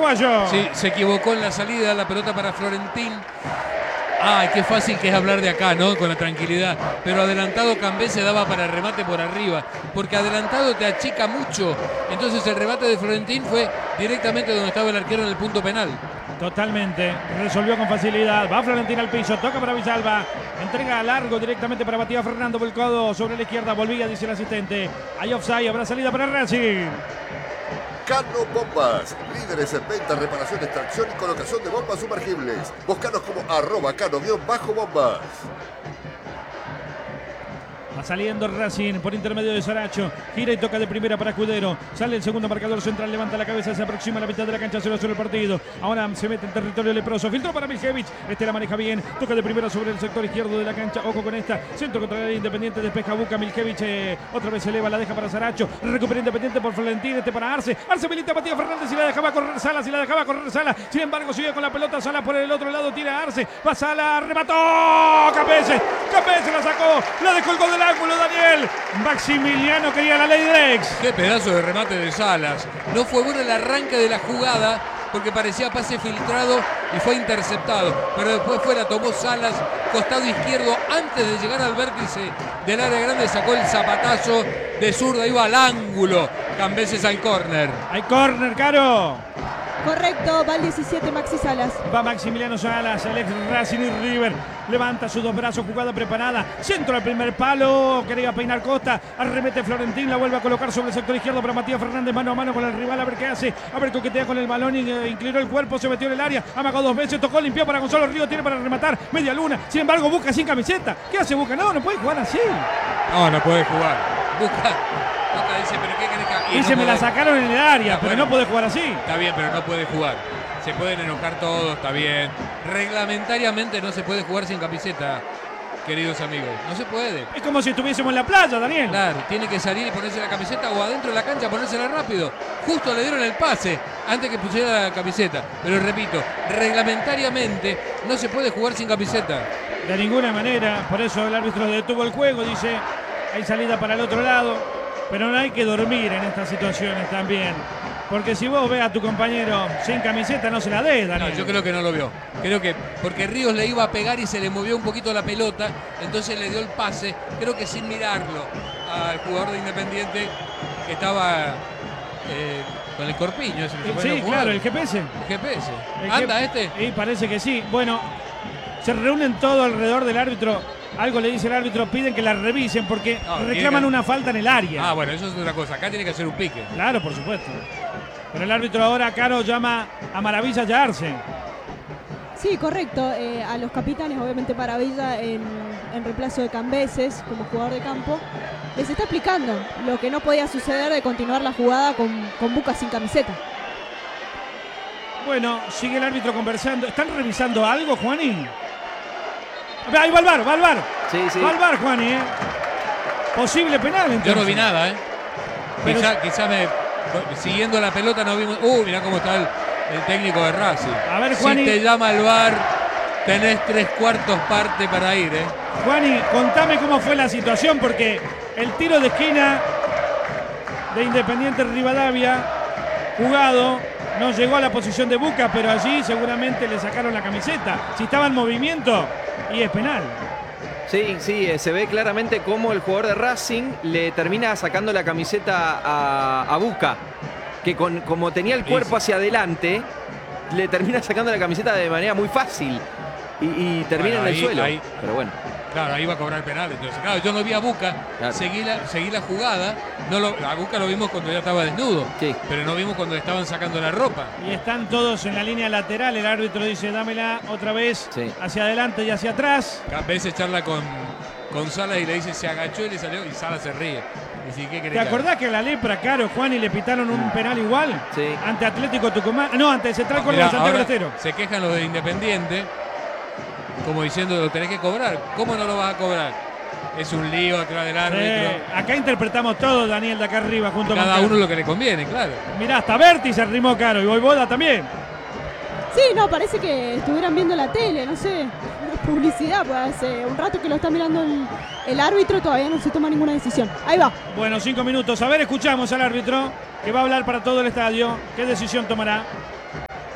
uruguayo. Sí, se equivocó en la salida, la pelota para Florentín. Ay, qué fácil que es hablar de acá, ¿no? Con la tranquilidad. Pero adelantado Cambé se daba para remate por arriba. Porque adelantado te achica mucho. Entonces el remate de Florentín fue directamente donde estaba el arquero en el punto penal. Totalmente, resolvió con facilidad. Va Florentín al piso, toca para Villalba. Entrega largo directamente para Matías Fernando Volcado sobre la izquierda. Volvía, dice el asistente. Hay offside, habrá salida para Racing. Cano Bombas, líderes en venta, reparación, extracción y colocación de bombas sumergibles. Búscanos como @cano_bombas. Va saliendo Racing por intermedio de Saracho. Gira y toca de primera para Escudero. Sale el segundo marcador central, levanta la cabeza, se aproxima a la mitad de la cancha, 0-0 el partido. Ahora se mete en territorio leproso. Filtró para Miljevic. La maneja bien. Toca de primera sobre el sector izquierdo de la cancha. Ojo con esta. Centro contra el Independiente. Despeja Buca. Miljevic otra vez se eleva, la deja para Saracho. Recupera Independiente por Florentín. Para Arce. Arce habilita a Matías Fernández y la dejaba correr Sala. Sin embargo, sigue con la pelota. Sala por el otro lado. Tira a Arce. Va Sala. Remató. Capese la sacó. La dejó el gol del ángulo, Daniel. Maximiliano quería la ley de Ex. Qué pedazo de remate de Salas. No fue bueno el arranque de la jugada porque parecía pase filtrado y fue interceptado. Pero después fuera, tomó Salas, costado izquierdo, antes de llegar al vértice del área grande, sacó el zapatazo de zurda, iba al ángulo. Cambeses al córner. Hay córner, Caro. Correcto, va el 17 Maxi Salas. Va Maximiliano Salas, el ex Racing y River. Levanta sus dos brazos, jugada preparada. Centro al primer palo, quería peinar Costa. Arremete Florentín, la vuelve a colocar sobre el sector izquierdo para Matías Fernández, mano a mano con el rival, a ver qué hace. A ver, coquetea con el balón, inclinó el cuerpo, se metió en el área. Amagó dos veces, tocó, limpió para Gonzalo Río, tiene para rematar. Media luna, sin embargo, Buca sin camiseta. ¿Qué hace Buca? No puede jugar así. No puede jugar. Buca dice, pero ¿qué querés que...? Dice, me la sacaron en el área, pero no puede jugar así. Está bien, pero no puede jugar. Se pueden enojar todos, está bien. Reglamentariamente no se puede jugar sin camiseta, queridos amigos. No se puede. Es como si estuviésemos en la playa, Daniel. Claro, tiene que salir y ponerse la camiseta o adentro de la cancha ponérsela rápido. Justo le dieron el pase antes que pusiera la camiseta. Pero repito, reglamentariamente no se puede jugar sin camiseta. De ninguna manera, por eso el árbitro detuvo el juego, dice, hay salida para el otro lado. Pero no hay que dormir en estas situaciones también. Porque si vos ves a tu compañero sin camiseta, no se la des, Daniel. No, yo creo que no lo vio. Creo que porque Ríos le iba a pegar y se le movió un poquito la pelota, entonces le dio el pase, creo que sin mirarlo al jugador de Independiente que estaba con el corpiño. Sí, claro, el GPS. El GPS. ¿Anda este? Sí, parece que sí. Bueno, se reúnen todos alrededor del árbitro. Algo le dice el árbitro, piden que la revisen porque reclaman una falta en el área. Bueno, eso es otra cosa. Acá tiene que hacer un pique. Claro, por supuesto. Pero el árbitro ahora, Caro, llama a Maravilla y a Arce. Sí, correcto. A los capitanes, obviamente Maravilla en reemplazo de Cambeses como jugador de campo, les está explicando lo que no podía suceder de continuar la jugada con Buca sin camiseta. Bueno, sigue el árbitro conversando. ¿Están revisando algo, Juanín? Ahí va el VAR. Sí. Va el VAR, Juani, Posible penal, entonces. Yo no vi nada, Pero... Quizá siguiendo la pelota no vimos... mirá cómo está el técnico de Racing. A ver, Juani. Si te llama el VAR, tenés 3/4 parte para ir, Juani, contame cómo fue la situación, porque el tiro de esquina de Independiente Rivadavia, jugado, no llegó a la posición de Buca, pero allí seguramente le sacaron la camiseta. Si estaba en movimiento, y es penal. Sí, se ve claramente cómo el jugador de Racing le termina sacando la camiseta a Buca, que como tenía el cuerpo hacia adelante, le termina sacando la camiseta de manera muy fácil y termina en el suelo. Pero bueno. Claro, ahí va a cobrar penal. Entonces, claro, yo no vi a Buca, claro. seguí la jugada. A Buca lo vimos cuando ya estaba desnudo, sí. Pero no vimos cuando le estaban sacando la ropa. Y están todos en la línea lateral. El árbitro dice, dámela otra vez, hacia adelante y hacia atrás. A veces charla con Salas y le dice, se agachó y le salió, y Salas se ríe. Y dice, ¿qué ¿Te acordás que a la Lepra, Caro, Juan, y le pitaron un penal igual? Sí. Ante Atlético Tucumán. No, ante Central Córdoba de Santiago del Estero. Se quejan los de Independiente, como diciendo, lo tenés que cobrar. ¿Cómo no lo vas a cobrar? Es un lío atrás del árbitro. Acá interpretamos todo, Daniel, de acá arriba, junto con cada uno lo que le conviene, claro. Mirá, hasta Berti se arrimó, Caro, y Voivoda también. Sí, no, parece que estuvieran viendo la tele, no sé, publicidad, pues hace un rato que lo está mirando el árbitro, todavía no se toma ninguna decisión. Ahí va. Bueno, 5 minutos. A ver, escuchamos al árbitro, que va a hablar para todo el estadio. ¿Qué decisión tomará?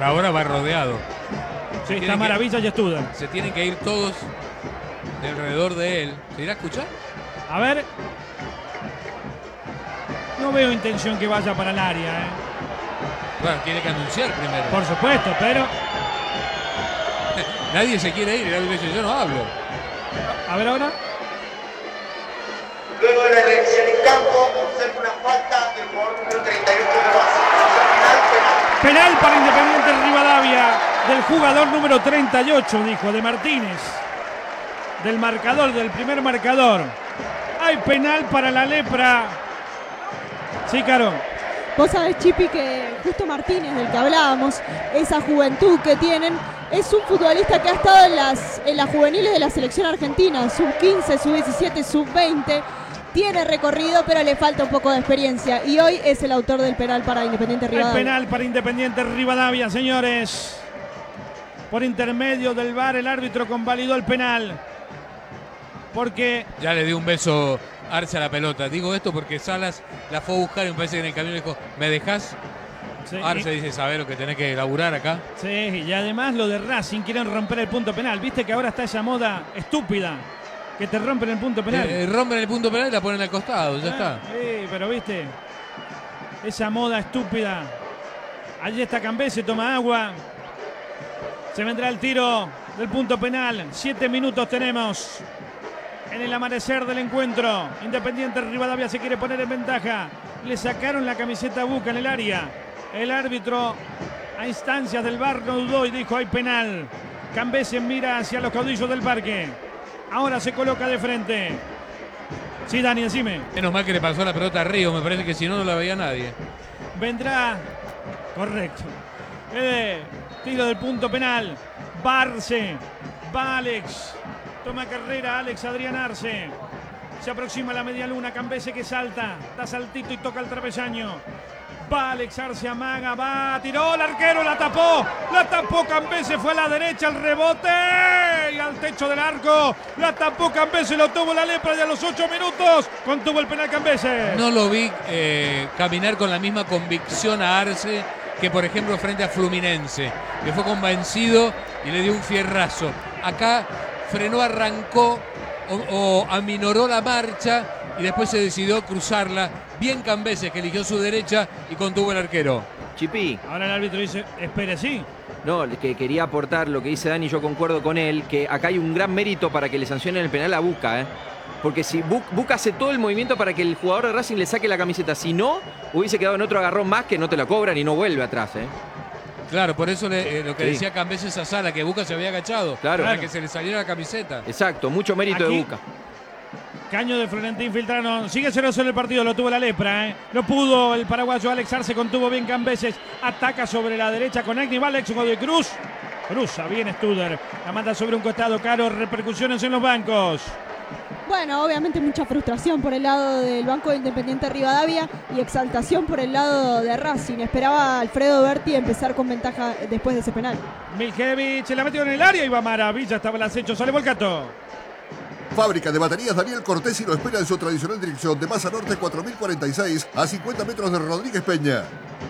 Por ahora va rodeado. Sí, está Maravilla y Studer. Se tienen que ir todos de alrededor de él. ¿Se irá a escuchar? A ver. No veo intención que vaya para el área, ¿eh? Bueno, tiene que anunciar primero. Por supuesto, pero... Nadie se quiere ir, el árbitro dice, yo no hablo. A ver ahora. Luego de la elección en campo, observa una falta del jugador número 38 de base. Penal para Independiente Rivadavia del jugador número 38, dijo, de Martínez. Del marcador, del primer marcador. Hay penal para la Lepra. Sí, Caro. Vos sabés, Chipi, que justo Martínez, del que hablábamos, esa juventud que tienen, es un futbolista que ha estado en las juveniles de la selección argentina, sub-15, sub-17, sub-20. Tiene recorrido, pero le falta un poco de experiencia. Y hoy es el autor del penal para Independiente Rivadavia. Hay penal para Independiente Rivadavia, señores. Por intermedio del VAR, el árbitro convalidó el penal. Porque... Ya le dio un beso Arce a la pelota. Digo esto porque Salas la fue a buscar y me parece que en el camino le dijo, ¿me dejás? Sí, Arce dice, ¿sabés lo que tenés que laburar acá? Sí, y además lo de Racing, quieren romper el punto penal. Viste que ahora está esa moda estúpida, que te rompen el punto penal. Rompen el punto penal y la ponen al costado, ya está. Sí, pero viste, esa moda estúpida. Allí está Cambese, toma agua. Se vendrá el tiro del punto penal. 7 minutos tenemos en el amanecer del encuentro. Independiente Rivadavia se quiere poner en ventaja. Le sacaron la camiseta a Buca en el área. El árbitro, a instancias del VAR, no dudó y dijo, hay penal. Cambese mira hacia los caudillos del parque. Ahora se coloca de frente. Sí, Dani, decime. Menos mal que le pasó la pelota a Río, me parece que si no, no la veía nadie. Vendrá, correcto, tiro del punto penal. Barce, va Alex, toma carrera Alex Adrián Arce. Se aproxima la media luna, Cambese que salta, da saltito y toca el travesaño. Va Alex Arce, amaga, va, tiró el arquero, la tapó Cambese, fue a la derecha, el rebote y al techo del arco, la tapó Cambese, lo tuvo la Lepra y a los 8 minutos contuvo el penal Cambese. No lo vi caminar con la misma convicción a Arce que por ejemplo frente a Fluminense, que fue convencido y le dio un fierrazo. Acá frenó, arrancó o aminoró la marcha y después se decidió cruzarla. Bien Cambese, que eligió su derecha y contuvo el arquero. Chipi. Ahora el árbitro dice, espere, sí. No, que quería aportar lo que dice Dani, yo concuerdo con él, que acá hay un gran mérito para que le sancionen el penal a Buca, ¿eh? Porque si Buca hace todo el movimiento para que el jugador de Racing le saque la camiseta, si no, hubiese quedado en otro agarrón más que no te la cobran y no vuelve atrás, ¿eh? Claro, por eso lo que decía Cambese esa sala, que Buca se había agachado, claro, para que se le saliera la camiseta. Exacto, mucho mérito Aquí, de Buca. Caño de Florentín filtraron. Sigue 0-0 el partido, lo tuvo la Lepra, ¿eh? No pudo el paraguayo Alex Arce, contuvo bien Cambeses. Ataca sobre la derecha con Agni, va Alex de Cruz. Cruza bien Studer. La manda sobre un costado, Caro. Repercusiones en los bancos. Bueno, obviamente mucha frustración por el lado del Banco de Independiente Rivadavia y exaltación por el lado de Racing. Esperaba Alfredo Berti empezar con ventaja después de ese penal. Miljevic se la metió en el área y va Maravilla, estaba el acecho, sale Volcato. Fábrica de baterías Daniel Cortesi lo espera en su tradicional dirección de Maza Norte 4046 a 50 metros de Rodríguez Peña.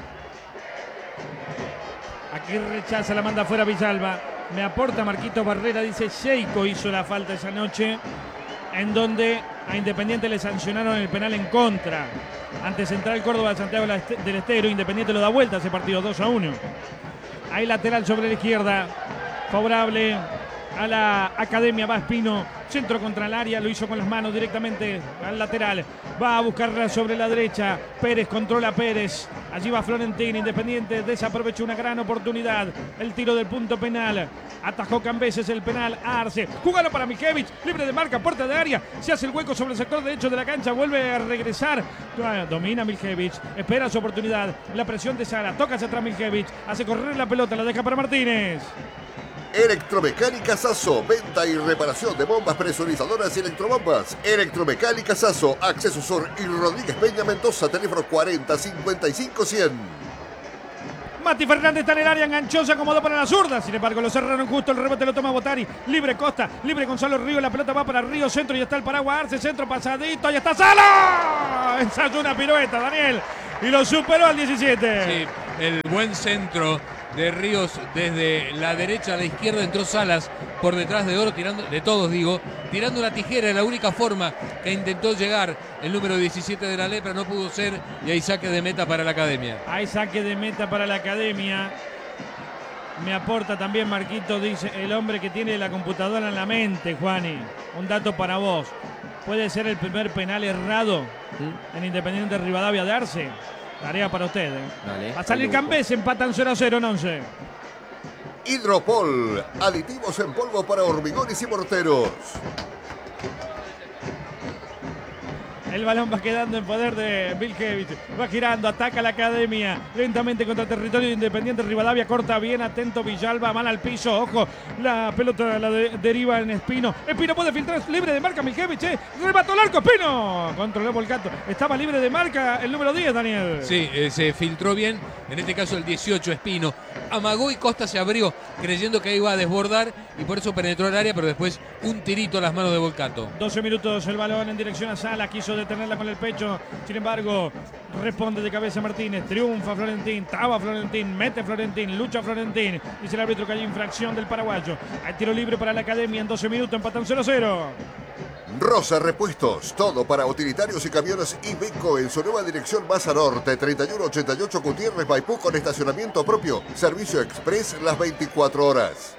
Aquí rechaza, la manda afuera Villalba. Me aporta Marquito Barrera, dice Sheiko hizo la falta esa noche, en donde a Independiente le sancionaron el penal en contra. Ante Central Córdoba, Santiago del Estero, Independiente lo da vuelta ese partido 2-1. Hay lateral sobre la izquierda, favorable a la Academia, va Espino, centro contra el área, lo hizo con las manos directamente al lateral, va a buscarla sobre la derecha, Pérez controla a Pérez, allí va Florentín, Independiente desaprovechó una gran oportunidad, el tiro del punto penal, atajó Cambeses el penal, Arce, jugalo para Miljevic, libre de marca, puerta de área, se hace el hueco sobre el sector derecho de la cancha, vuelve a regresar, domina Miljevic, espera su oportunidad, la presión de Sara, toca hacia atrás Miljevic, hace correr la pelota, la deja para Martínez. Electromecánica Sasso, venta y reparación de bombas presurizadoras y electrobombas. Electromecánica Sasso, Acceso Sur y Rodríguez Peña Mendoza, teléfono 40 55 100. Mati Fernández está en el área, enganchó, se acomodó para la zurda. Sin embargo, lo cerraron justo, el rebote lo toma Botari. Libre Costa, libre Gonzalo Río, la pelota va para Río, centro y está el paraguas Arce, centro pasadito, y está Sala. Ensayó una pirueta, Daniel, y lo superó al 17. Sí. el buen centro de Ríos desde la derecha a la izquierda, entró Salas por detrás de Oro, tirando, de todos digo, tirando una tijera, es la única forma que intentó llegar el número 17 de la Lepra, no pudo ser, y hay saque de meta para la Academia. Hay saque de meta para la Academia. Me aporta también Marquito, dice el hombre que tiene la computadora en la mente, Juani. Un dato para vos. ¿Puede ser el primer penal errado en Independiente Rivadavia de Arce? Tarea para usted. Dale, Va a salir Cambés, empatan 0-0 en 11. Hidropol, aditivos en polvo para hormigones y morteros. El balón va quedando en poder de Vilkevich. Va girando, ataca la Academia. Lentamente contra territorio de Independiente Rivadavia. Corta bien, atento Villalba. Mal al piso. Ojo, la pelota la deriva en Espino. Espino puede filtrar, libre de marca Vilkevich. Remató el arco, Espino. Controló Volcato. Estaba libre de marca el número 10, Daniel. Sí, se filtró bien. En este caso el 18, Espino. Amagó y Costa se abrió, creyendo que iba a desbordar. Y por eso penetró el área, pero después un tirito a las manos de Volcato. 12 minutos el balón en dirección a Sala. Quiso detenerla con el pecho. Sin embargo, responde de cabeza Martínez. Triunfa Florentín. Traba Florentín. Mete Florentín. Lucha Florentín. Dice el árbitro que hay infracción del paraguayo. Hay tiro libre para la Academia en 12 minutos. Empatan 0-0. Rosa Repuestos, todo para utilitarios y camiones Iveco en su nueva dirección Baza Norte, 3188 Gutiérrez Maipú con estacionamiento propio. Servicio express las 24 horas.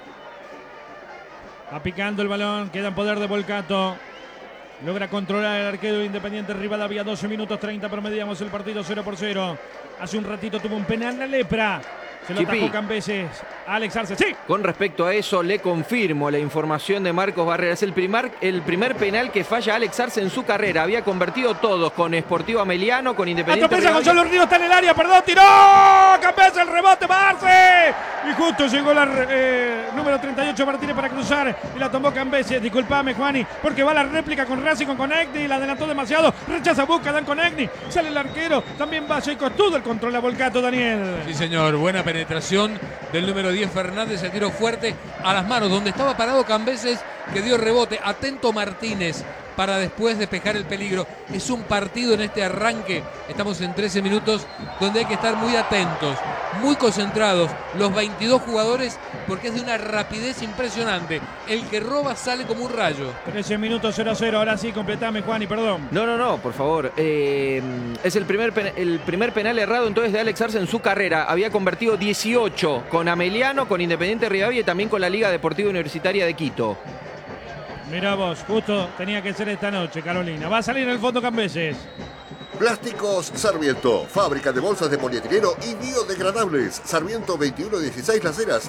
Va picando el balón. Queda en poder de Volcato. Logra controlar el arquero de Independiente Rivadavia. 12 minutos 30. Promediamos el partido 0-0. Hace un ratito tuvo un penal la Lepra. Se lo Chipi. atacó Cambeses. Alex Arce. Sí. Con respecto a eso, le confirmo la información de Marcos Barrera. Es el primer penal que falla Alex Arce en su carrera. Había convertido todos con Sportivo Ameliano, con Independiente Atropella Rivadavia. Gonzalo Ríos, está en el área, perdón, tiró. Cambeses, el rebote para Arce. Y justo llegó la número 38 Martínez para cruzar. Y la tomó Cambeses. Disculpame, Juani, porque va la réplica con Racing con Conegni. Y la adelantó demasiado. Rechaza, busca, dan Conegni. Sale el arquero. También va Jacob Tudo. El control a Volcato, Daniel. Sí, señor, buena penetración del número 10 Fernández, el tiro fuerte a las manos, donde estaba parado Cambeses, que dio rebote. Atento Martínez para después despejar el peligro. Es un partido en este arranque, estamos en 13 minutos, donde hay que estar muy atentos, muy concentrados, los 22 jugadores, porque es de una rapidez impresionante. El que roba sale como un rayo. 13 minutos 0-0, ahora sí, completame, Juani, perdón. No, por favor. Es el primer penal errado entonces de Alex Arce en su carrera. Había convertido 18 con Ameliano, con Independiente Rivadavia y también con la Liga Deportiva Universitaria de Quito. Mirá vos, justo tenía que ser esta noche, Carolina. Va a salir en el fondo Cambeses. Plásticos Sarmiento, fábrica de bolsas de polietileno y biodegradables. Sarmiento 2116 Las Heras,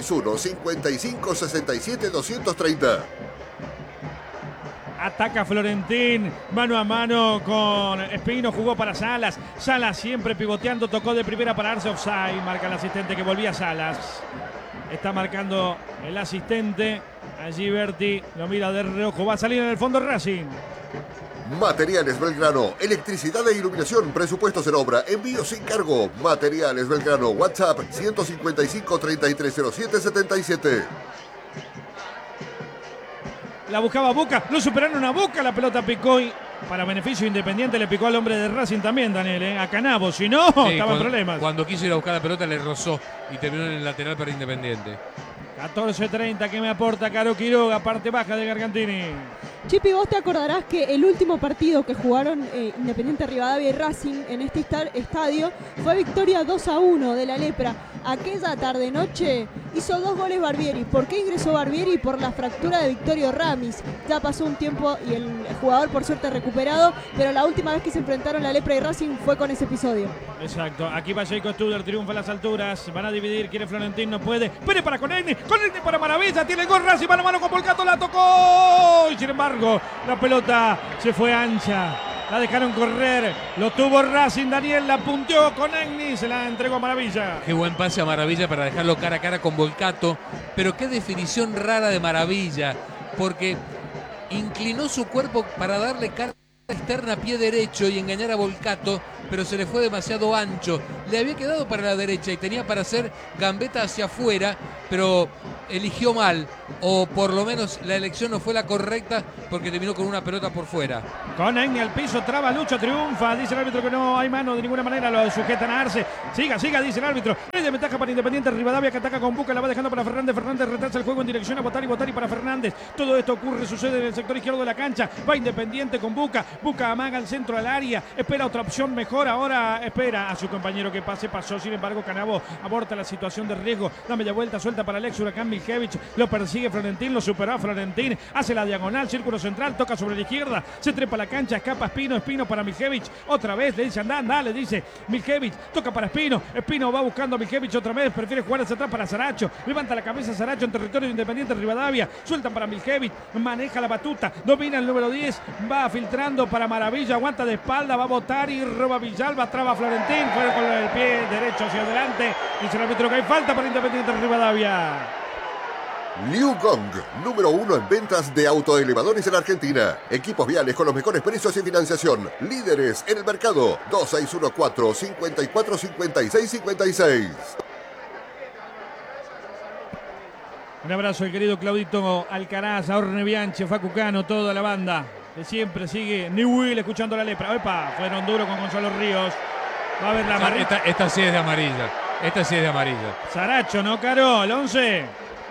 261-5567-230. Ataca Florentín, mano a mano con Espino, jugó para Salas. Salas siempre pivoteando, tocó de primera para Arce, offside. Marca el asistente que volvía Salas. Está marcando el asistente. Allí Berti lo mira de reojo. Va a salir en el fondo Racing. Materiales Belgrano, electricidad e iluminación, presupuestos en obra, envío sin cargo. Materiales Belgrano, WhatsApp 155-3307-77. La buscaba Buca, lo superaron a Buca, la pelota picó y para beneficio Independiente le picó al hombre de Racing también, Daniel, a Canavo, si no, Sí, estaba en problemas. Cuando quiso ir a buscar la pelota le rozó y terminó en el lateral para Independiente. 14:30 que me aporta Caro Quiroga, parte baja de Gargantini. Chipi, vos te acordarás que el último partido que jugaron Independiente Rivadavia y Racing en este estadio fue victoria 2-1 de la Lepra. Aquella tarde-noche hizo 2 goles Barbieri. ¿Por qué ingresó Barbieri? Por la fractura de Victorio Ramis. Ya pasó un tiempo y el jugador por suerte recuperado, pero la última vez que se enfrentaron la Lepra y Racing fue con ese episodio. Exacto, aquí va Jacob Studer, triunfa a las alturas, van a dividir, quiere Florentín, no puede. Pérez para Conegni para Maravilla, tiene el gol Racing, mano a mano con Volcato, la tocó. Y sin embargo, la pelota se fue ancha. La dejaron correr, lo tuvo Racing, Daniel la punteó con Conegni, se la entregó a Maravilla. Qué buen pase a Maravilla para dejarlo cara a cara con Volcato, pero qué definición rara de Maravilla, porque inclinó su cuerpo para darle cara externa a pie derecho y engañar a Volcato, pero se le fue demasiado ancho. Le había quedado para la derecha y tenía para hacer gambeta hacia afuera, pero eligió mal, o por lo menos la elección no fue la correcta porque terminó con una pelota por fuera. Conegni al piso, traba, lucha, triunfa. Dice el árbitro que no hay mano de ninguna manera, lo sujetan a Arce. Siga, dice el árbitro. Es de ventaja para Independiente. Rivadavia que ataca con Buca, la va dejando para Fernández. Fernández retrasa el juego en dirección a Botari para Fernández. Todo esto sucede en el sector izquierdo de la cancha. Va Independiente con Buca. Buca amaga al centro al área. Espera otra opción mejor. Ahora espera a su compañero que pasó. Sin embargo, Canabo aborta la situación de riesgo. Da media vuelta, suelta para Alex Huracán Miljevich. Lo persigue Florentín, lo superó a Florentín. Hace la diagonal, círculo central, toca sobre la izquierda. Se trepa a la cancha, escapa Espino para Miljevich. Otra vez le dice anda, le dice Miljevich. Toca para Espino. Espino va buscando a Miljevich otra vez. Prefiere jugar hacia atrás para Saracho. Levanta la cabeza Saracho en territorio de Independiente Rivadavia. Sueltan para Miljevich. Maneja la batuta. Domina el número 10. Va filtrando para Maravilla. Aguanta de espalda. Va a botar y roba Villalba. Traba Florentín. Fue con el pie derecho hacia adelante. Dice el árbitro que hay falta para Independiente Rivadavia. Liu Gong, número 1 en ventas de autoelevadores en Argentina. Equipos viales con los mejores precios y financiación. Líderes en el mercado. 2614-545656. Un abrazo al querido Claudito Alcaraz, a Orne Bianchi, Facu Cano, toda la banda que siempre sigue. New Will escuchando la lepra. Epa, fueron duros con Gonzalo Ríos. Va a ver la amarilla. Esta sí es de amarilla. Esta sí es de amarilla. Saracho, ¿no, Caro? El 11.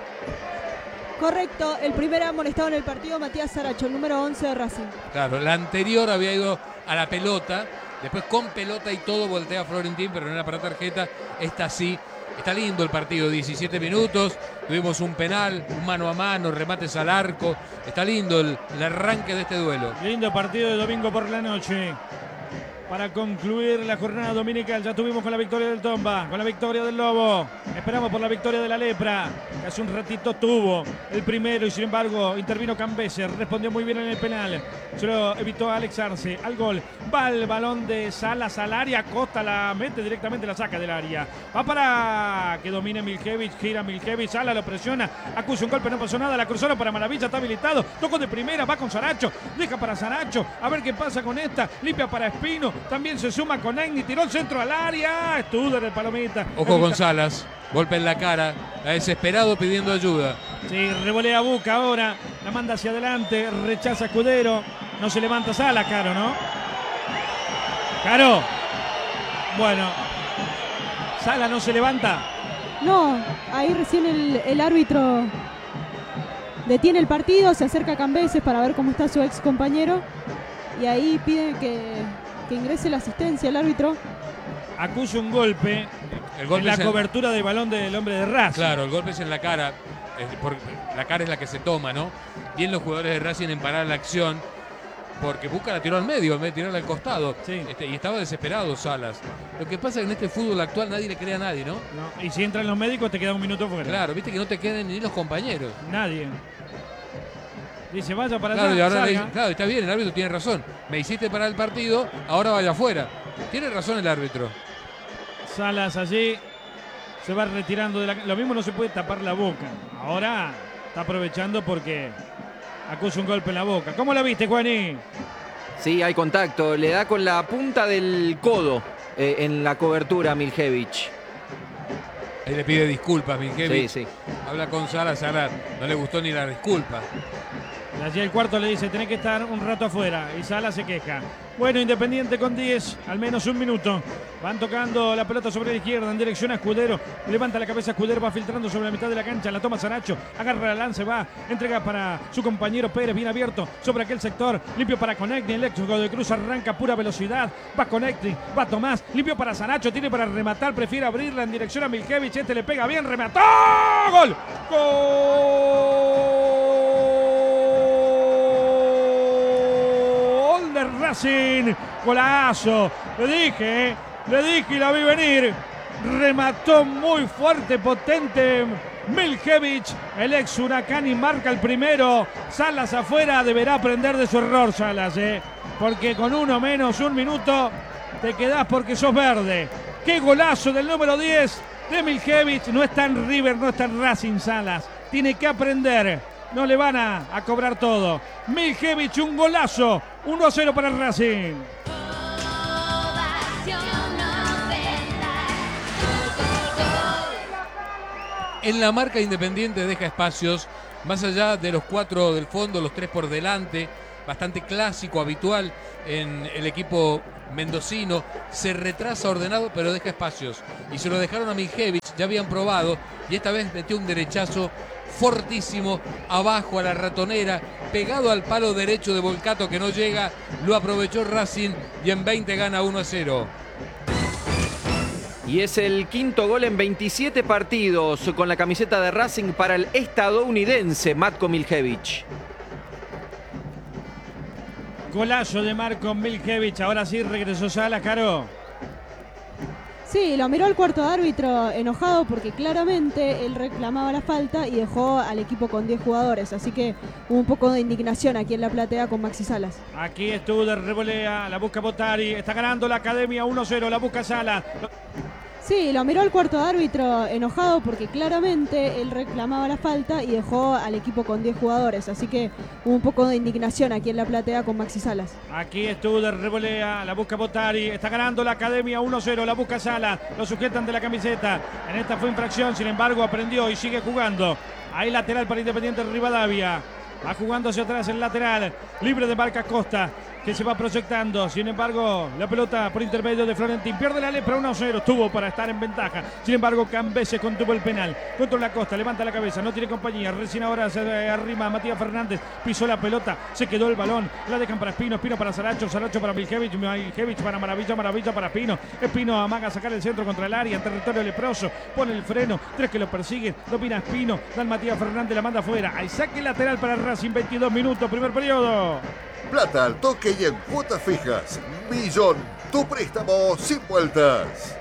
Correcto, el primer amonestado en el partido, Matías Saracho, el número 11 de Racing. Claro, la anterior había ido a la pelota, después con pelota y todo voltea a Florentín, pero no era para tarjeta. Esta sí, está lindo el partido, 17 minutos, tuvimos un penal, un mano a mano, remates al arco. Está lindo el arranque de este duelo. Lindo partido de domingo por la noche. Para concluir la jornada dominical, ya tuvimos con la victoria del Tomba, con la victoria del Lobo. Esperamos por la victoria de la Lepra, que hace un ratito tuvo el primero y sin embargo intervino Cambese, respondió muy bien en el penal. Se lo evitó Alex Arce, al gol. Va el balón de Salas al área, Costa la mete directamente, la saca del área. Va para que domine Miljevich, gira Miljevich, Salas lo presiona, acusa un golpe, no pasó nada, la cruzaron para Maravilla, está habilitado, tocó de primera, va con Saracho, deja para Saracho, a ver qué pasa con esta, limpia para Espino. También se suma con Egni, tiró el centro al área. Studer el palomita. Ojo con Salas, golpe en la cara, desesperado pidiendo ayuda. Sí, revolea Buca ahora, la manda hacia adelante, rechaza Escudero. No se levanta Salas, Caro, ¿no? Caro. Bueno, Salas no se levanta. No, ahí recién el árbitro detiene el partido, se acerca a Cambeses para ver cómo está su ex compañero y ahí pide que ingrese la asistencia el árbitro. Acusa un golpe, en la cobertura del balón del hombre de Racing. Claro, el golpe es en la cara, la cara es la que se toma, ¿no? Bien los jugadores de Racing en parar la acción, porque Buca la tiró al medio, en vez de tirarla al costado. Sí. Y estaba desesperado Salas. Lo que pasa es que en este fútbol actual nadie le cree a nadie, ¿no? No, y si entran los médicos te queda un minuto fuera. Claro, viste que no te queden ni los compañeros. Nadie. Dice, vaya para claro, allá, y ahora salga. claro, está bien, el árbitro tiene razón. Me hiciste parar el partido, ahora vaya afuera. Tiene razón el árbitro. Salas allí se va retirando de la... Lo mismo no se puede tapar la boca. Ahora está aprovechando porque acusa un golpe en la boca. ¿Cómo la viste, Juaní? Sí, hay contacto. Le da con la punta del codo en la cobertura a Miljevich. Ahí le pide disculpas, Miljevich. Sí. Habla con Salas, Salas no le gustó ni la disculpa. Y allí el cuarto le dice, tenés que estar un rato afuera. Y Salas se queja. Bueno, Independiente con 10, al menos un minuto. Van tocando la pelota sobre la izquierda en dirección a Escudero. Levanta la cabeza Escudero, va filtrando sobre la mitad de la cancha. La toma Saracho, agarra la lance, va. Entrega para su compañero Pérez, bien abierto sobre aquel sector. Limpio para Conegni, el ex de Cruz arranca a pura velocidad. Va Conegni, va Tomás. Limpio para Saracho, tiene para rematar. Prefiere abrirla en dirección a Miljevich. Este le pega bien, remató. ¡Gol! ¡Gol de Racing! Golazo. Le dije y la vi venir. Remató muy fuerte, potente Miljevich, el ex Huracán, y marca el primero. Salas afuera, deberá aprender de su error Salas, porque con uno menos, un minuto, te quedás porque sos verde. Qué golazo del número 10 de Miljevich. No está en River, no está en Racing Salas. Tiene que aprender. No le van a cobrar todo. Miljevich, un golazo. 1-0 para el Racing. En la marca Independiente deja espacios, más allá de los 4 del fondo, los 3 por delante, bastante clásico, habitual en el equipo mendocino. Se retrasa ordenado, pero deja espacios. Y se lo dejaron a Miljevic, ya habían probado, y esta vez metió un derechazo fortísimo, abajo a la ratonera, pegado al palo derecho de Volcato que no llega, lo aprovechó Racing y en 20 gana 1-0. Y es el quinto gol en 27 partidos con la camiseta de Racing para el estadounidense Matko Miljevic. Golazo de Marko Miljevic. Ahora sí regresó Salas, Caro. Sí, lo miró el cuarto árbitro enojado porque claramente él reclamaba la falta y dejó al equipo con 10 jugadores. Así que hubo un poco de indignación aquí en la platea con Maxi Salas. Aquí Studer revolea, la busca Botari. Está ganando la Academia 1-0, la busca Salas. Sí, lo miró el cuarto árbitro enojado porque claramente él reclamaba la falta y dejó al equipo con 10 jugadores. Así que hubo un poco de indignación aquí en la platea con Maxi Salas. Aquí Studer revolea, la busca Botari. Está ganando la Academia 1-0, la busca Salas. Lo sujetan de la camiseta. En esta fue infracción, sin embargo aprendió y sigue jugando. Ahí lateral para Independiente Rivadavia. Va jugando hacia atrás el lateral. Libre de marca Costa, que se va proyectando. Sin embargo, la pelota por intermedio de Florentín. Pierde la lepra 1-0. Tuvo para estar en ventaja. Sin embargo, Cambese contuvo el penal. Controla Costa, levanta la cabeza. No tiene compañía. Recién ahora se arrima Matías Fernández. Pisó la pelota. Se quedó el balón. La dejan para Espino. Espino para Saracho. Saracho para Miljevic. Miljevic para Maravilla. Maravilla para Espino. Espino amaga a sacar el centro contra el área. En territorio leproso. Pone el freno. 3 que lo persiguen. Domina Espino. Dan Matías Fernández. La manda afuera. Hay saque lateral para Racing. 22 minutos. Primer periodo. Plata al toque y en cuotas fijas. Millón, tu préstamo sin vueltas.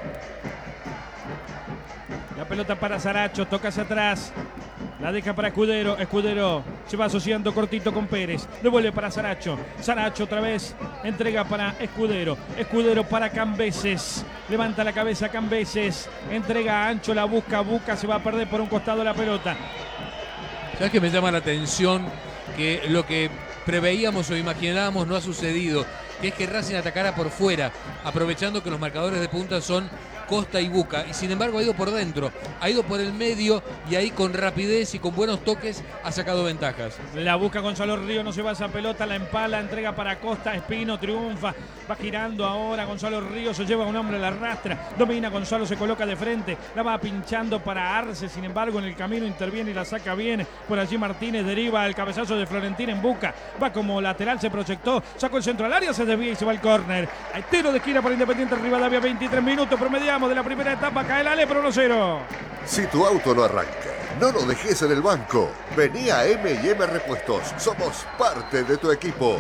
La pelota para Saracho, toca hacia atrás. La deja para Escudero. Escudero se va asociando cortito con Pérez. Devuelve para Saracho. Saracho otra vez. Entrega para Escudero. Escudero para Cambeses. Levanta la cabeza Cambeses. Entrega a Ancho, la busca. Busca, se va a perder por un costado la pelota. ¿Sabes qué me llama la atención? Que lo que preveíamos o imaginábamos no ha sucedido, que es que Racing atacara por fuera, aprovechando que los marcadores de punta son Costa y Buca, y sin embargo ha ido por dentro, ha ido por el medio y ahí con rapidez y con buenos toques ha sacado ventajas. La busca Gonzalo Ríos, no se va esa pelota, la empala, entrega para Costa, Espino triunfa, va girando ahora Gonzalo Ríos, se lleva un hombre, la arrastra, domina Gonzalo, se coloca de frente, la va pinchando para Arce, sin embargo en el camino interviene y la saca bien, por allí Martínez deriva el cabezazo de Florentín en Buca, va como lateral, se proyectó, sacó el centro al área, se desvía y se va al córner. Hay tiro de esquina por Independiente Rivadavia, 23 minutos, promediamos de la primera etapa, cae la lepra 1-0. Si tu auto no arranca, no lo dejes en el banco. Vení a M&M Repuestos. Somos parte de tu equipo.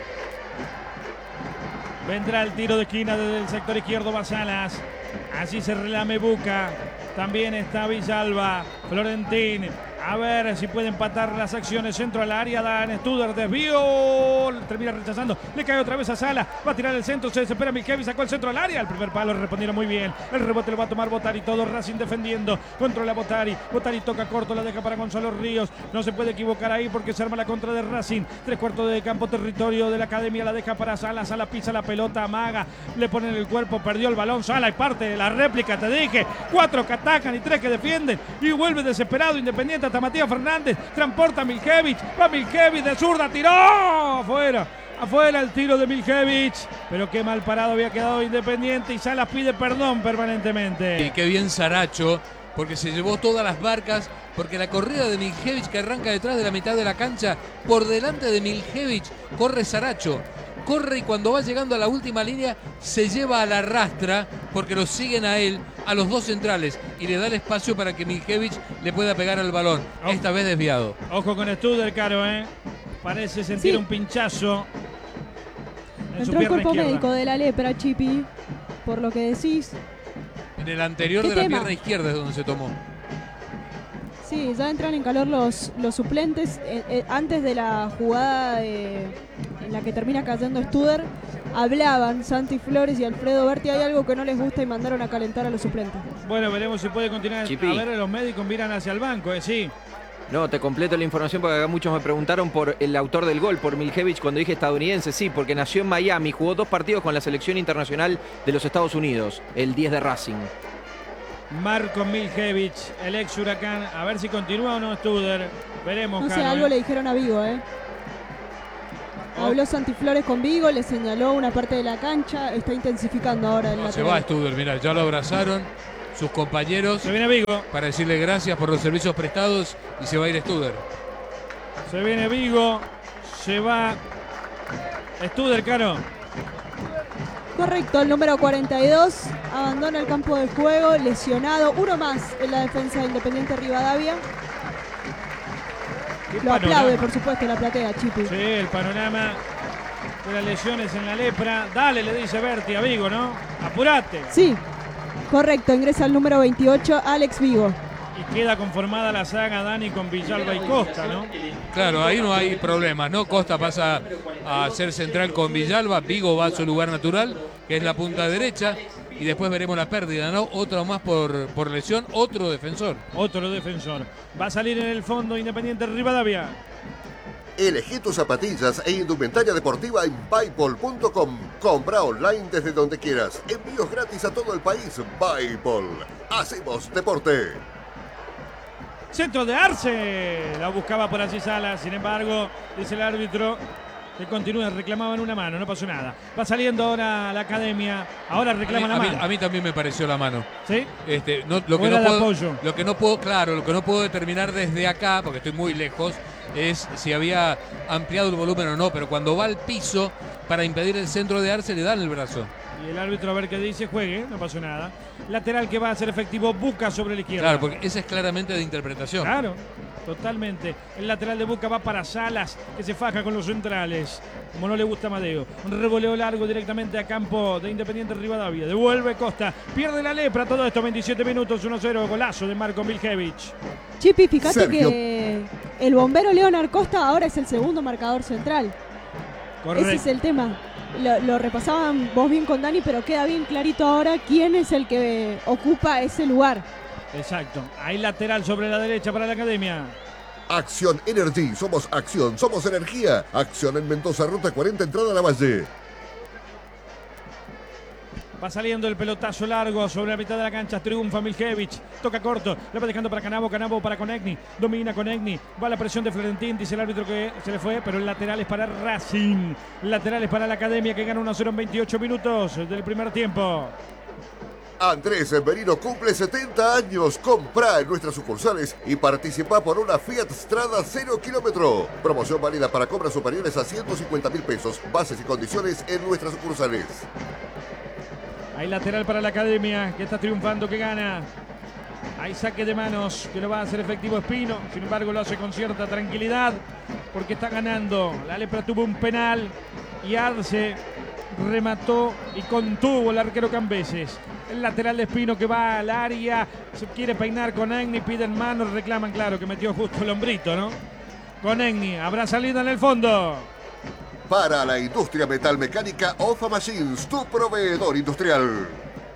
Vendrá el tiro de esquina desde el sector izquierdo, Basalas. Así se relame Buca. También está Villalba, Florentín. A ver si puede empatar las acciones. Centro al área, Dan Studer, desvío. Termina rechazando. Le cae otra vez a Sala. Va a tirar el centro. Se desespera Miljevic. Sacó el centro al área. El primer palo respondieron muy bien. El rebote lo va a tomar Botari. Todo Racing defendiendo. Controla Botari. Botari toca corto. La deja para Gonzalo Ríos. No se puede equivocar ahí porque se arma la contra de Racing. 3/4 de campo, territorio de la Academia. La deja para Sala. Sala pisa la pelota. Amaga. Le ponen el cuerpo. Perdió el balón. Sala y parte de la réplica. Te dije. 4 que atacan y 3 que defienden. Y vuelve desesperado Independiente hasta Matías Fernández, transporta a Miljevic, va Miljevic de zurda, tiró, afuera el tiro de Miljevic, pero qué mal parado había quedado Independiente y Salas pide perdón permanentemente. Y qué bien Saracho, porque se llevó todas las marcas, porque la corrida de Miljevic que arranca detrás de la mitad de la cancha, por delante de Miljevic corre Saracho. Corre y cuando va llegando a la última línea se lleva a la rastra porque lo siguen a él, a los dos centrales y le da el espacio para que Miljevic le pueda pegar al balón, esta vez desviado. Ojo con Studer, Caro, parece sentir un pinchazo en su entró el pierna cuerpo izquierda. médico de la lepra, Chipi, por lo que decís. En el anterior ¿Qué de la tema? pierna izquierda es donde se tomó. Sí, ya entran en calor los suplentes. Antes de la jugada en la que termina cayendo Studer, hablaban Santi Flores y Alfredo Berti. Hay algo que no les gusta y mandaron a calentar a los suplentes. Bueno, veremos si puede continuar. Chipi. A ver, los médicos miran hacia el banco, sí. No, te completo la información porque acá muchos me preguntaron por el autor del gol, por Miljevic, cuando dije estadounidense. Sí, porque nació en Miami, jugó 2 partidos con la selección internacional de los Estados Unidos, el 10 de Racing. Marco Miljevic, el ex Huracán. A ver si continúa o no Studer. Veremos, No sé, Caro, algo le dijeron a Vigo, Habló Santi Flores con Vigo, le señaló una parte de la cancha, está intensificando ahora el No, se lateral. va Studer, mira, ya lo abrazaron sus compañeros Se viene Vigo. para decirle gracias por los servicios prestados y se va a ir Studer. Se viene Vigo. Se va Studer, Caro. Correcto, el número 42 abandona el campo de juego, lesionado, uno más en la defensa de Independiente Rivadavia. Qué Lo panorama. aplaude, por supuesto, la platea, Chipi. Sí, el panorama de las lesiones en la lepra. Dale, le dice Berti a Vigo, ¿no? Apurate. Sí, correcto, ingresa el número 28, Alex Vigo. Y queda conformada la saga Dani con Villalba y Costa, ¿no? Claro, ahí no hay problemas, ¿no? Costa pasa a ser central con Villalba, Vigo va a su lugar natural, que es la punta derecha, y después veremos la pérdida, ¿no? Otro más por lesión, otro defensor. Otro defensor. Va a salir en el fondo Independiente Rivadavia. Elegí tus zapatillas e indumentaria deportiva en Buypol.com. Compra online desde donde quieras. Envíos gratis a todo el país. Buypol. Hacemos deporte. Centro de Arce. La buscaba por allí Salas. Sin embargo, dice el árbitro que continúa. Reclamaban una mano. No pasó nada. Va saliendo ahora la academia. Ahora reclaman la mano. A mí también me pareció la mano. ¿Sí? Lo que Fuera no de puedo, apoyo. lo que no puedo, claro, lo que no puedo determinar desde acá, porque estoy muy lejos, es si había ampliado el volumen o no, pero cuando va al piso para impedir el centro de Arce le dan el brazo. Y el árbitro a ver qué dice. Juegue. No pasó nada. Lateral que va a ser efectivo. Buca sobre la izquierda. Claro, porque esa es claramente de interpretación. Claro, totalmente. El lateral de Buca va para Salas, que se faja con los centrales, como no le gusta a Amadeo. Un revoleo largo directamente a campo de Independiente Rivadavia. Devuelve Costa, pierde la lepra. Todo esto 27 minutos, 1-0, golazo de Marco Miljevic. Chipi, fíjate Sergio. que el bombero Leonard Costa ahora es el segundo marcador central. Correcto. Ese es el tema. Lo repasaban vos bien con Dani, pero queda bien clarito ahora quién es el que ocupa ese lugar. Exacto. Hay lateral sobre la derecha para la academia. Acción Energy. Somos acción. Somos energía. Acción en Mendoza, ruta 40, entrada a la Valle. Va saliendo el pelotazo largo sobre la mitad de la cancha. Triunfa Miljevic. Toca corto. Le va dejando para Canavo. Canavo para Conegni. Domina Conegni. Va la presión de Florentín. Dice el árbitro que se le fue. Pero el lateral es para Racing. Lateral es para la academia que gana 1-0 en 28 minutos del primer tiempo. Andrés Merino cumple 70 años. Comprá en nuestras sucursales y participa por una Fiat Strada 0 kilómetro. Promoción válida para compras superiores a 150.000 pesos. Bases y condiciones en nuestras sucursales. Hay lateral para la academia que está triunfando, que gana. Hay saque de manos que lo va a hacer efectivo Espino. Sin embargo, lo hace con cierta tranquilidad porque está ganando. La lepra tuvo un penal y Arce remató y contuvo el arquero Cambeses. El lateral de Espino que va al área. Se quiere peinar con Egni. Piden manos. Reclaman, claro, que metió justo el hombrito, ¿no? Con Egni. Habrá salida en el fondo. Para la industria metalmecánica, Ofa Machines, tu proveedor industrial.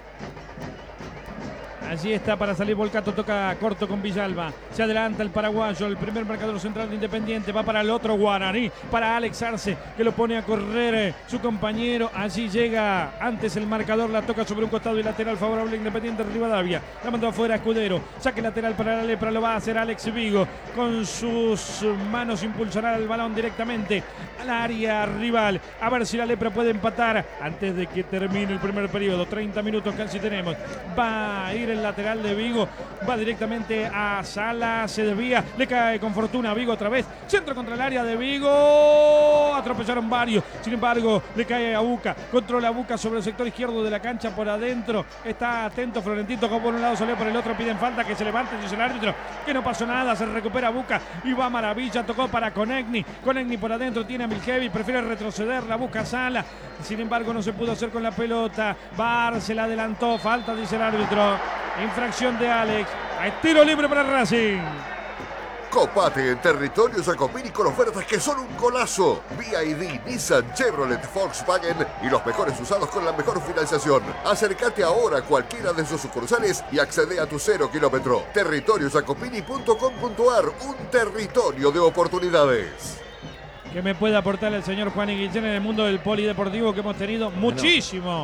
Allí está para salir Volcato, toca corto con Villalba. Se adelanta el paraguayo, el primer marcador central de Independiente. Va para el otro guaraní, para Alex Arce, que lo pone a correr su compañero. Allí llega antes el marcador, la toca sobre un costado y lateral favorable a Independiente Rivadavia. La mandó afuera Escudero. Saque lateral para la lepra, lo va a hacer Alex Vigo. Con sus manos impulsará el balón directamente al área rival. A ver si la lepra puede empatar antes de que termine el primer periodo. 30 minutos casi tenemos. Va a ir el lateral de Vigo, va directamente a Salas, se desvía, le cae con fortuna a Vigo otra vez, centro contra el área de Vigo, atropellaron varios, sin embargo le cae a Buca, controla a Buca sobre el sector izquierdo de la cancha por adentro, está atento Florentín, tocó por un lado, salió por el otro, piden falta, que se levante, dice el árbitro, que no pasó nada, se recupera Buca y va a maravilla, tocó para Conegni por adentro, tiene a Miljevic, prefiere retroceder, la busca Sala, sin embargo no se pudo hacer con la pelota, Bar se la adelantó, falta, dice el árbitro. Infracción de Alex. Hay tiro libre para Racing. Copate en territorio Jacopini con ofertas que son un golazo. BYD, Nissan, Chevrolet, Volkswagen y los mejores usados con la mejor financiación. Acércate ahora a cualquiera de sus sucursales y accede a tu 0 kilómetro. Territoriojacopini.com.ar, un territorio de oportunidades. ¿Qué me puede aportar el señor Juan Guillén en el mundo del polideportivo que hemos tenido? Muchísimo.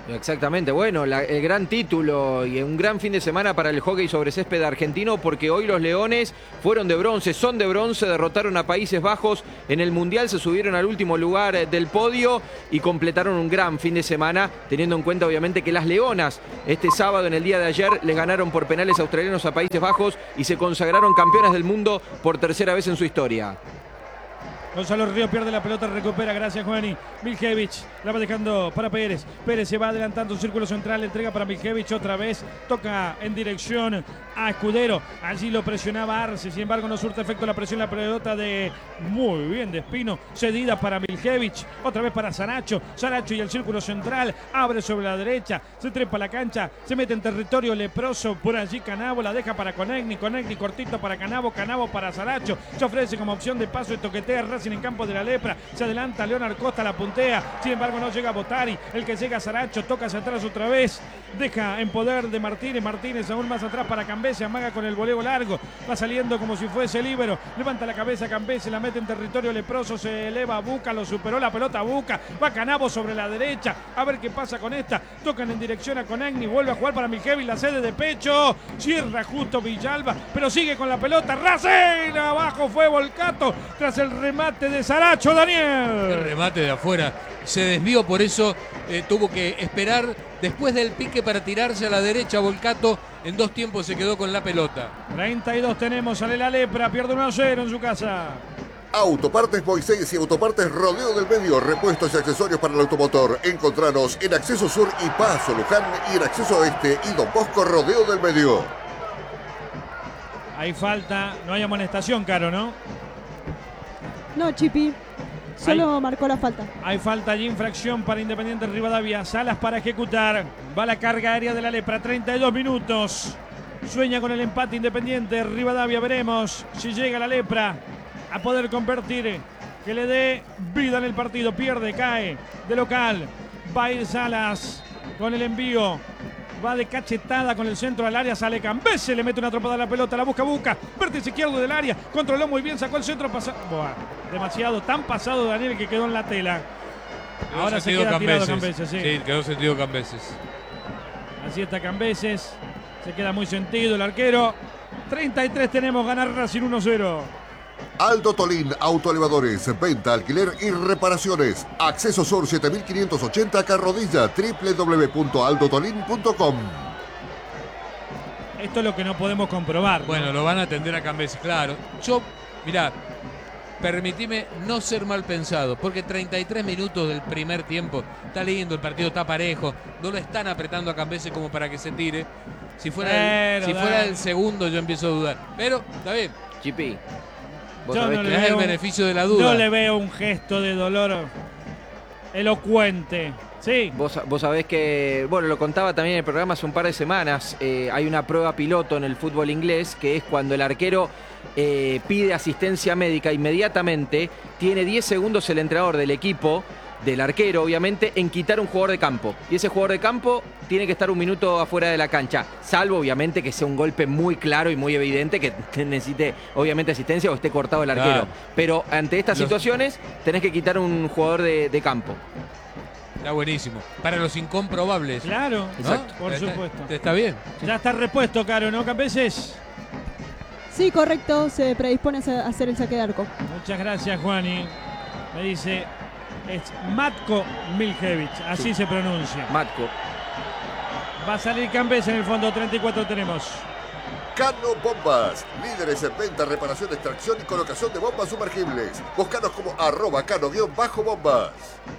Exactamente, bueno, el gran título y un gran fin de semana para el hockey sobre césped argentino, porque hoy los Leones fueron de bronce, son de bronce, derrotaron a Países Bajos en el Mundial, se subieron al último lugar del podio y completaron un gran fin de semana, teniendo en cuenta obviamente que las Leonas este sábado, en el día de ayer, les ganaron por penales australianos a Países Bajos y se consagraron campeonas del mundo por tercera vez en su historia. Gonzalo Río pierde la pelota, recupera, gracias Juani. Miljevich la va dejando para Pérez. Pérez se va adelantando, un círculo central, entrega para Miljevich otra vez. Toca en dirección a Escudero. Allí lo presionaba Arce, sin embargo no surte efecto la presión, la pelota de muy bien de Espino. Cedida para Miljevich, otra vez para Saracho. Saracho y el círculo central, abre sobre la derecha, se trepa a la cancha, se mete en territorio leproso. Por allí Canavo la deja para Conegni, Conegni cortito para Canavo, Canavo para Saracho. Se ofrece como opción de paso y toquetea Racing en campo de la Lepra. Se adelanta Leonard Costa, la puntea. Sin embargo no llega Botari. El que llega Saracho, toca hacia atrás otra vez. Deja en poder de Martínez. Martínez aún más atrás para Cambese. Amaga con el voleo largo. Va saliendo como si fuese líbero. Levanta la cabeza Cambese. La mete en territorio leproso. Se eleva Buca. Lo superó la pelota Buca. Va Canavo sobre la derecha. A ver qué pasa con esta. Tocan en dirección a Conegni. Vuelve a jugar para Miljevich. La cede de pecho. Cierra justo Villalba. Pero sigue con la pelota. Racing. Abajo fue Volcato. Tras el remate de Saracho, Daniel. El remate de afuera se desvió, por eso tuvo que esperar después del pique para tirarse a la derecha. Volcato en 2 tiempos se quedó con la pelota. 32 tenemos, sale la Lepra, pierde 1-0 en su casa. Autopartes Moisés y Autopartes Rodeo del Medio, repuestos y accesorios para el automotor. Encontranos en Acceso Sur y Paso Luján y en Acceso Oeste y Don Bosco Rodeo del Medio. Hay falta, no hay amonestación, Caro, ¿no? No, Chipi. Solo marcó la falta. Hay falta y infracción para Independiente Rivadavia. Salas para ejecutar. Va la carga aérea de la Lepra. 32 minutos. Sueña con el empate Independiente Rivadavia. Veremos si llega la Lepra a poder convertir. Que le dé vida en el partido. Pierde, cae de local. Va a ir Salas con el envío. Va de cachetada con el centro al área, sale Cambese, le mete una trompada a la pelota, la busca, vértice izquierdo del área, controló muy bien, sacó el centro, demasiado, tan pasado Daniel que quedó en la tela. Ahora se queda tirado Cambeses, sí, quedó sentido Cambeses. Así está Cambeses, se queda muy sentido el arquero. 33 tenemos, ganar Racing 1-0. Aldo Tolín, autoelevadores, venta, alquiler y reparaciones. Acceso Sur 7580 Carrodilla, www.aldotolin.com. Esto es lo que no podemos comprobar, ¿no? Bueno, lo van a atender a Cambese, claro. Yo, mirá, permitime no ser mal pensado, porque 33 minutos del primer tiempo, está lindo, el partido está parejo, no lo están apretando a Cambese como para que se tire. Si fuera el segundo yo empiezo a dudar, pero está bien. Chipi, Yo no le das el beneficio de la duda. No le veo un gesto de dolor elocuente. Sí. Vos sabés que, bueno, lo contaba también en el programa hace un par de semanas, hay una prueba piloto en el fútbol inglés que es cuando el arquero pide asistencia médica inmediatamente, tiene 10 segundos el entrenador del equipo, del arquero obviamente, en quitar un jugador de campo. Y ese jugador de campo tiene que estar 1 minuto afuera de la cancha, salvo obviamente que sea un golpe muy claro y muy evidente, que necesite obviamente asistencia o esté cortado el arquero. Claro. Pero ante estas situaciones tenés que quitar un jugador de campo. Está buenísimo. Para los incomprobables. Claro, ¿no? Por supuesto. Está bien. Ya está repuesto, Caro, ¿no, Cambeses? Sí, correcto. Se predispone a hacer el saque de arco. Muchas gracias, Juani. Me dice, es Matko Miljevich. Así se pronuncia. Matko. Va a salir Cambese en el fondo. 34 tenemos. Cano Bombas, líderes en venta, reparación, extracción y colocación de bombas sumergibles. Búscanos como @cano_bombas.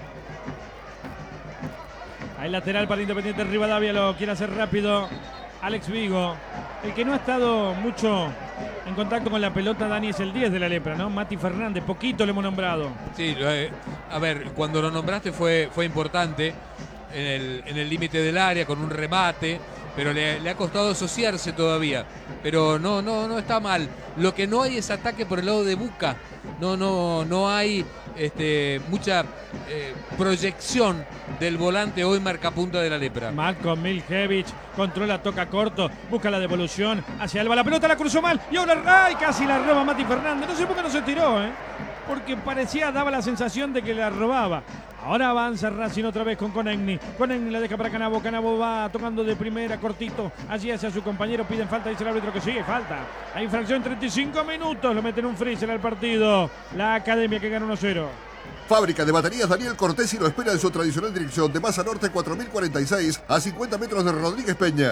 Hay lateral para Independiente Rivadavia, lo quiere hacer rápido Alex Vigo. El que no ha estado mucho en contacto con la pelota, Dani, es el 10 de la Lepra, ¿no? Mati Fernández, poquito le hemos nombrado. Sí, a ver, cuando lo nombraste fue importante en el límite del área con un remate, pero le ha costado asociarse todavía. Pero no está mal. Lo que no hay es ataque por el lado de Buca. No hay mucha proyección del volante hoy marcapunta de la Lepra. Matko Miljevich controla, toca corto, busca la devolución hacia Alba. La pelota la cruzó mal y ahora casi la roba Mati Fernández. No sé por qué no se tiró, porque daba la sensación de que la robaba. Ahora avanza Racing otra vez con Conegni. Conegni la deja para Canavo. Canavo va tocando de primera, cortito. Allí hacia su compañero. Piden falta, dice el árbitro que sí, falta. Hay infracción, 35 minutos. Lo meten un freezer al partido. La Academia que gana 1-0. Fábrica de baterías Daniel Cortesi lo espera en su tradicional dirección de Masa Norte 4046 a 50 metros de Rodríguez Peña.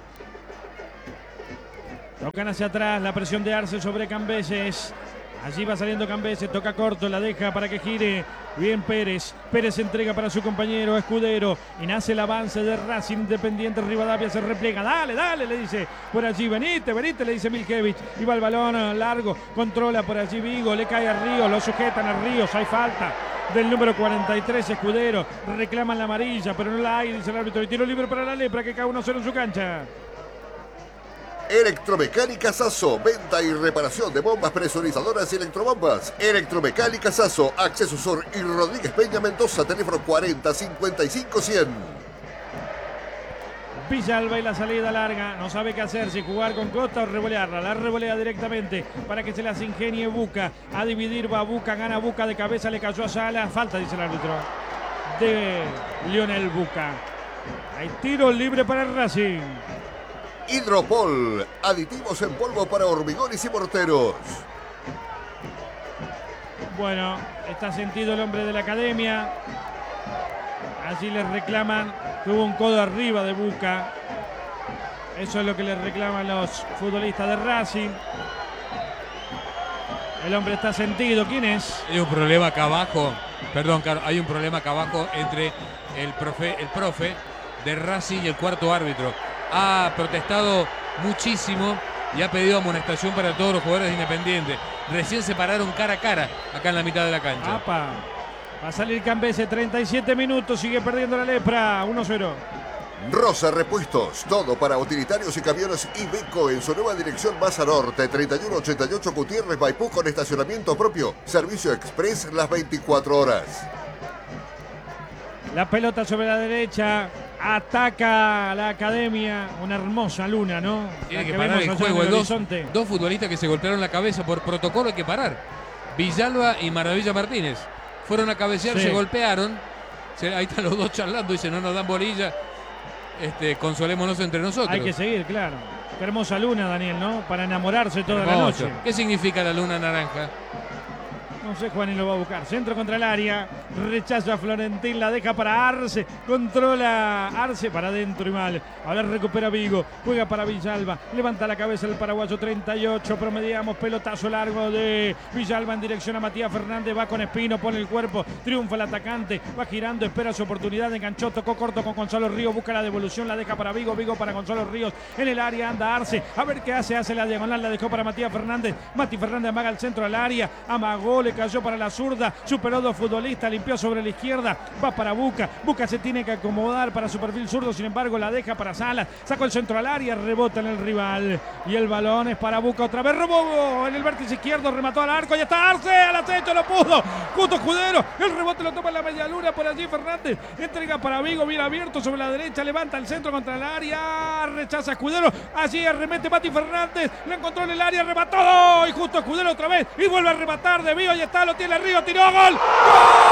Tocan hacia atrás, la presión de Arce sobre Cambeses. Allí va saliendo Cambeses, toca corto, la deja para que gire. Bien Pérez. Pérez entrega para su compañero Escudero. Y nace el avance de Racing Independiente. Rivadavia se repliega. Dale, dale, le dice por allí. Venite, venite, le dice Milkevich. Y va el balón largo. Controla por allí Vigo. Le cae a Ríos. Lo sujetan a Ríos. Hay falta del número 43, Escudero. Reclaman la amarilla, pero no la hay, dice el árbitro. Y tiro libre para la Lepra que cae 1-0 en su cancha. Electromecánica Sasso, venta y reparación de bombas presurizadoras y electrobombas. Electromecánica Sasso, Acceso Sur y Rodríguez Peña Mendoza, teléfono 40 55 100. Villalba y la salida larga, no sabe qué hacer, si jugar con Costa o revolearla. La revolea directamente para que se las ingenie Buca. A dividir va Buca, gana Buca de cabeza, le cayó a Sala. Falta, dice el árbitro, de Lionel Buca. Hay tiro libre para el Racing. Hidropol, aditivos en polvo para hormigones y morteros. Bueno, está sentido el hombre de la Academia. Allí le reclaman que hubo un codo arriba de Buca. Eso es lo que le reclaman los futbolistas de Racing. El hombre está sentido. ¿Quién es? Hay un problema acá abajo. Perdón, Carlos, hay un problema acá abajo entre el profe de Racing y el cuarto árbitro. Ha protestado muchísimo y ha pedido amonestación para todos los jugadores de Independiente. Recién se pararon cara a cara acá en la mitad de la cancha. ¡Apa! Va a salir Cambese, 37 minutos, sigue perdiendo la Lepra, 1-0. Rosa Repuestos, todo para utilitarios y camiones Iveco en su nueva dirección Masa Norte, 3188 Gutiérrez Maipú con estacionamiento propio, servicio express las 24 horas. La pelota sobre la derecha, ataca la Academia, una hermosa luna, ¿no? Tiene que parar el juego, dos futbolistas que se golpearon la cabeza por protocolo, hay que parar. Villalba y Maravilla Martínez fueron a cabecear, sí. Se golpearon, ahí están los dos charlando, dicen no nos dan bolilla, consolémonos entre nosotros. Hay que seguir, claro. Qué hermosa luna, Daniel, ¿no? Para enamorarse toda Hermoso. La noche. ¿Qué significa la luna naranja? No sé, Juanín lo va a buscar. Centro contra el área. Rechaza a Florentín. La deja para Arce. Controla Arce para adentro y mal. Ahora recupera Vigo. Juega para Villalba. Levanta la cabeza el paraguayo. 38. Promediamos. Pelotazo largo de Villalba en dirección a Matías Fernández. Va con Espino. Pone el cuerpo. Triunfa el atacante. Va girando. Espera su oportunidad. Enganchó. Tocó corto con Gonzalo Ríos. Busca la devolución. La deja para Vigo. Vigo para Gonzalo Ríos. En el área anda Arce. A ver qué hace. Hace la diagonal. La dejó para Matías Fernández. Mati Fernández amaga al centro al área. Amagó. Le cayó para la zurda, superó dos futbolistas, limpió sobre la izquierda, va para Buca, Buca se tiene que acomodar para su perfil zurdo, sin embargo la deja para Salas, sacó el centro al área, rebota en el rival y el balón es para Buca, otra vez robó en el vértice izquierdo, remató al arco, ya está Arce, al acecho, no pudo, Justo Escudero, el rebote lo toma en la media luna, por allí Fernández, entrega para Vigo, bien abierto sobre la derecha, levanta el centro contra el área, rechaza Escudero, allí arremete Mati Fernández, lo encontró en el área, remató y Justo Escudero otra vez y vuelve a rematar de Vigo, ya está, lo tiene Río, tiró, ¡gol! ¡Gol!